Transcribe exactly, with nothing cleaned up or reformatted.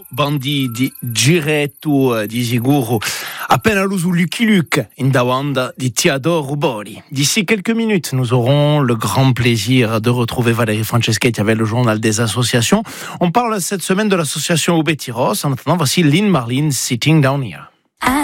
Bandi di Giretto di sicuro appena l'uso Lucky Luke in Dawanda di Teodoro Bori. D'ici quelques minutes, nous aurons le grand plaisir de retrouver Valérie Franceschetti avec le journal des associations. On parle cette semaine de l'association Oubetiros. En attendant, voici Lynn Marlin, Sitting Down Here.